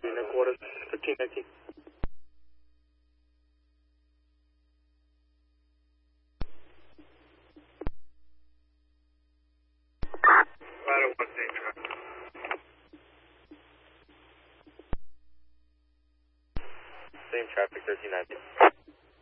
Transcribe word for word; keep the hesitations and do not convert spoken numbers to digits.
and a quarter, fifteen nineteen. Ladder one, same traffic. Same traffic, thirteen nineteen.